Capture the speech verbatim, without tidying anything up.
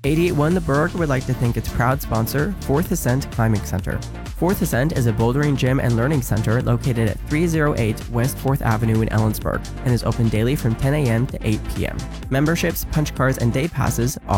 eighty-eight one The Berg would like to thank its proud sponsor, Fourth Ascent Climbing Center. Fourth Ascent is a bouldering gym and learning center located at three oh eight West fourth Avenue in Ellensburg and is open daily from ten a m to eight p m Memberships, punch cards, and day passes